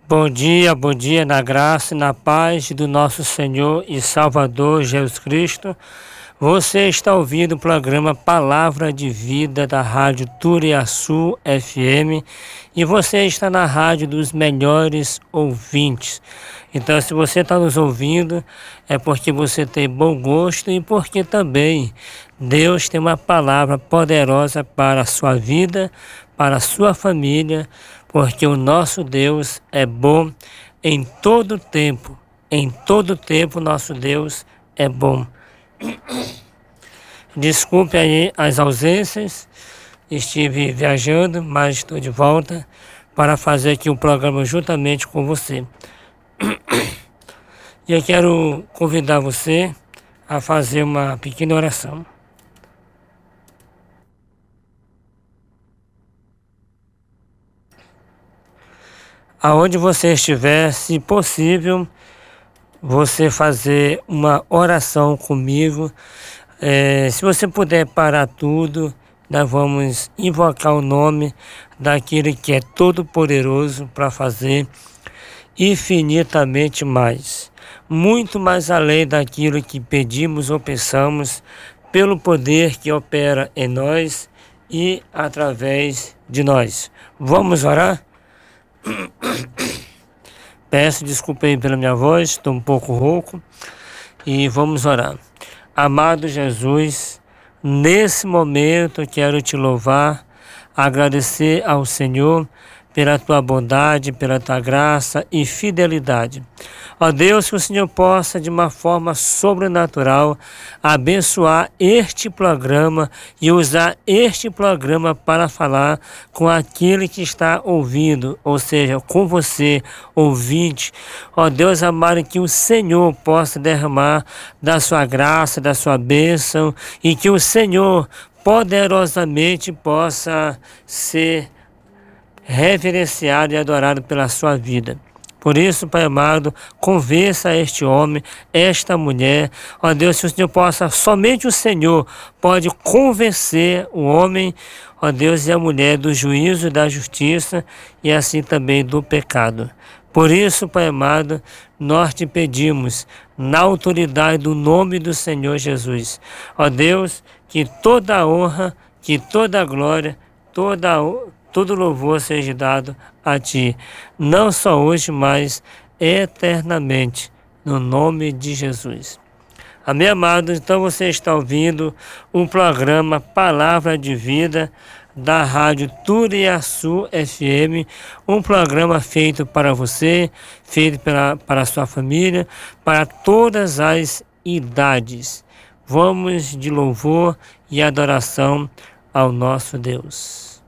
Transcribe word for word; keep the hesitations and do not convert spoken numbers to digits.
Bom dia, bom dia, na graça e na paz do nosso Senhor e Salvador Jesus Cristo. Você está ouvindo o programa Palavra de Vida da Rádio Turiaçu F M e você está na rádio dos melhores ouvintes. Então, se você está nos ouvindo, é porque você tem bom gosto e porque também Deus tem uma palavra poderosa para a sua vida, para a sua família, porque o nosso Deus é bom em todo tempo. Em todo tempo, nosso Deus é bom. Desculpe aí as ausências, estive viajando, mas estou de volta para fazer aqui um programa juntamente com você. E eu quero convidar você a fazer uma pequena oração. Aonde você estiver, se possível, você fazer uma oração comigo. É, se você puder parar tudo, nós vamos invocar o nome daquele que é todo poderoso para fazer infinitamente mais, muito mais além daquilo que pedimos ou pensamos, pelo poder que opera em nós e através de nós. Vamos orar? Peço desculpa aí pela minha voz, estou um pouco rouco, e vamos orar. Amado Jesus, nesse momento quero te louvar, agradecer ao Senhor pela tua bondade, pela tua graça e fidelidade. Ó Deus, que o Senhor possa, de uma forma sobrenatural, abençoar este programa e usar este programa para falar com aquele que está ouvindo, ou seja, com você, ouvinte. Ó Deus amado, que o Senhor possa derramar da sua graça, da sua bênção, e que o Senhor poderosamente possa ser reverenciado e adorado pela sua vida. Por isso, Pai amado, convença este homem, esta mulher, ó Deus, que o Senhor possa, somente o Senhor pode convencer o homem, ó Deus, e a mulher do juízo e da justiça e assim também do pecado. Por isso, Pai amado, nós te pedimos, na autoridade do nome do Senhor Jesus, ó Deus, que toda a honra, que toda a glória, toda a todo louvor seja dado a Ti, não só hoje, mas eternamente, no nome de Jesus. Amém, amados? Então você está ouvindo um programa Palavra de Vida da Rádio Turiaçu F M, um programa feito para você, feito pela, para a sua família, para todas as idades. Vamos de louvor e adoração ao nosso Deus.